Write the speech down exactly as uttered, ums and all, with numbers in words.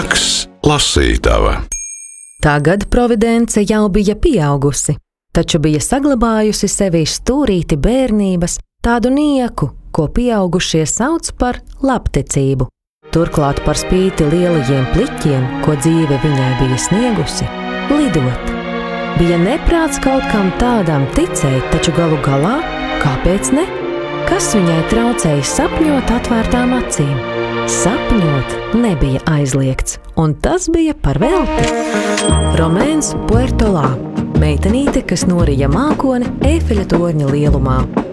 Laiks lasītava. Tagad Providence jau bija pieaugusi, taču bija saglabājusi sevī stūrīti bērnības, tādu nieku, ko pieaugušie sauc par labticību. Turklāt par spīti lielajiem pliķiem, ko dzīve viņai bija sniegusi, lidot. Bija neprāts kaut kam tādam ticēt, taču galu galā, kāpēc ne? Kas viņai traucēja sapņot atvērtām acīm? Sapņot nebija aizliegts, un tas bija par velti. Romēns Puertolā, meitenīte, kas norija mākoni Ēfelja torņa lielumā.